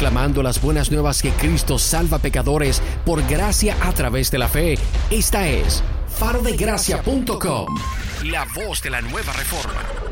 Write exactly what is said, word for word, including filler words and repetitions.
proclamando las buenas nuevas que Cristo salva pecadores por gracia a través de la fe. Esta es faro de gracia punto com, la voz de la nueva reforma.